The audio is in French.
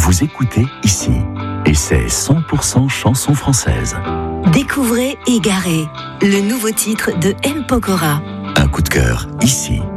vous écoutez ici. Et c'est 100% chansons françaises. Découvrez Égaré, le nouveau titre de M. Pokora. Un coup de cœur ici.